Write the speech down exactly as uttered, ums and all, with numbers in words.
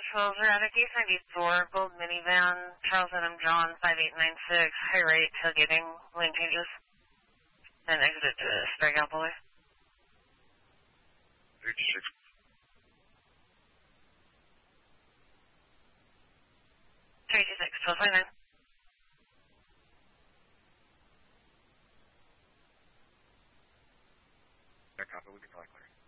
twelve Erratic eight ninety-four, gold minivan, Charles Adam John, five eight nine six, high rate, tailgating, lane changes, and exit to Strikeout Boulevard. thirty-six. three two six, twelve five nine. Yeah, copy, we can fly clear.